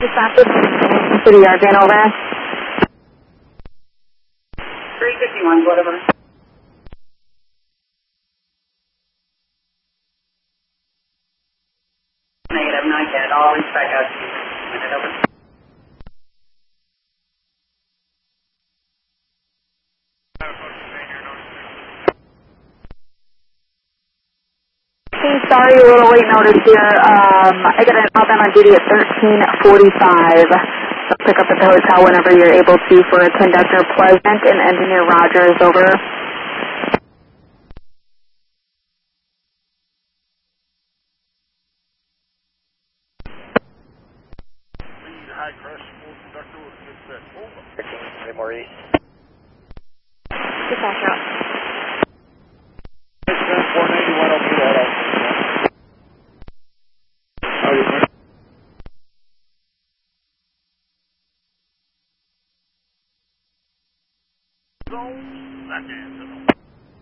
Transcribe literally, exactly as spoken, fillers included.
Dispatch City Yard, Dan, over. three fifty-one, whatever. Negative, not yet. I'll reach back out to you. Minute over. Hey, sorry, a little late notice here. Um, I got an outbound on duty at thirteen forty-five. So pick up at the hotel whenever you're able to for Conductor Pleasant and Engineer Rogers, over. High crush, full conductor with good set. Over. thirteen, more east. Dispatch out. four ninety-one, I'll get that out. How you doing? Zone, second.